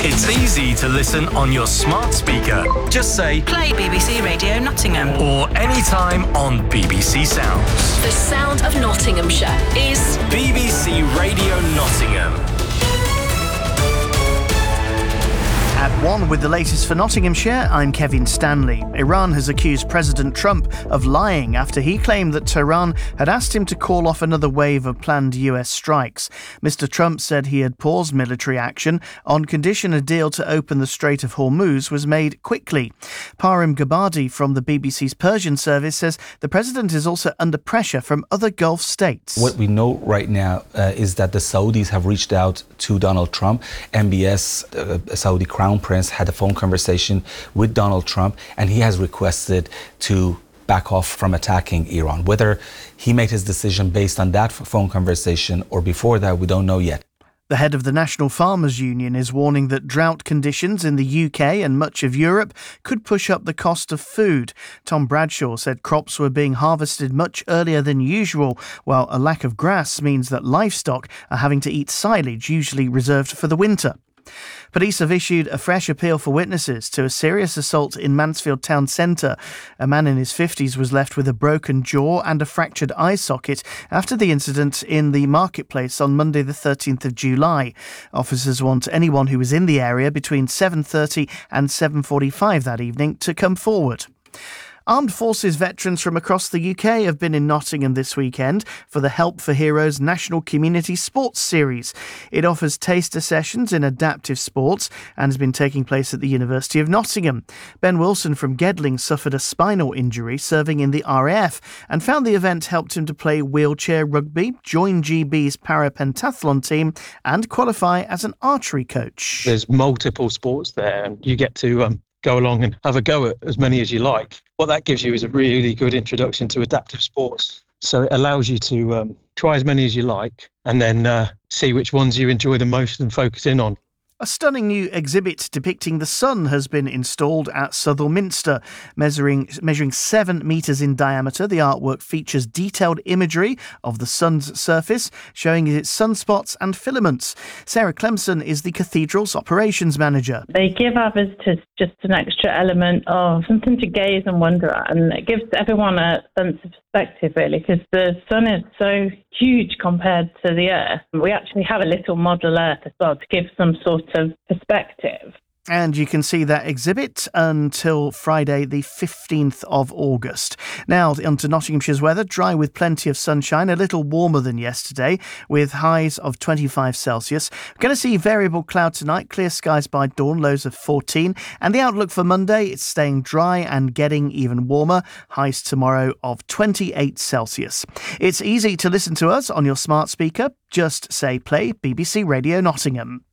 It's easy to listen on your smart speaker. Just say, play BBC Radio Nottingham. Or anytime on BBC Sounds. The sound of Nottinghamshire is BBC Radio Nottingham. At 1 with the latest for Nottinghamshire, I'm Kevin Stanley. Iran has accused President Trump of lying after he claimed that Tehran had asked him to call off another wave of planned US strikes. Mr. Trump said he had paused military action on condition a deal to open the Strait of Hormuz was made quickly. Parim Gabadi from the BBC's Persian service says the president is also under pressure from other Gulf states. What we know right now is that the Saudis have reached out to Donald Trump. MBS, Saudi Crown Prince, had a phone conversation with Donald Trump, and he has requested to back off from attacking Iran. Whether he made his decision based on that phone conversation or before that, we don't know yet. The head of the National Farmers Union is warning that drought conditions in the UK and much of Europe could push up the cost of food. Tom Bradshaw said crops were being harvested much earlier than usual, while a lack of grass means that livestock are having to eat silage usually reserved for the winter. Police have issued a fresh appeal for witnesses to a serious assault in Mansfield town centre. A man in his 50s was left with a broken jaw and a fractured eye socket after the incident in the marketplace on Monday the 13th of July. Officers want anyone who was in the area between 7:30 and 7:45 that evening to come forward. Armed Forces veterans from across the UK have been in Nottingham this weekend for the Help for Heroes National Community Sports Series. It offers taster sessions in adaptive sports and has been taking place at the University of Nottingham. Ben Wilson from Gedling suffered a spinal injury serving in the RAF and found the event helped him to play wheelchair rugby, join GB's parapentathlon team and qualify as an archery coach. There's multiple sports there and you get to go along and have a go at as many as you like. What that gives you is a really good introduction to adaptive sports. So it allows you to try as many as you like and then see which ones you enjoy the most and focus in on. A stunning new exhibit depicting the sun has been installed at Southall Minster. Measuring 7 metres in diameter, the artwork features detailed imagery of the sun's surface, showing its sunspots and filaments. Sarah Clemson is the cathedral's operations manager. They give our visitors just an extra element of something to gaze and wonder at, and it gives everyone a sense of perspective, really, because the sun is so huge compared to the Earth. We actually have a little model Earth as well to give some sort of perspective. And you can see that exhibit until Friday, the 15th of August. Now, onto Nottinghamshire's weather. Dry with plenty of sunshine, a little warmer than yesterday, with highs of 25 Celsius. We're going to see variable cloud tonight, clear skies by dawn, lows of 14. And the outlook for Monday, it's staying dry and getting even warmer, highs tomorrow of 28 Celsius. It's easy to listen to us on your smart speaker. Just say play BBC Radio Nottingham.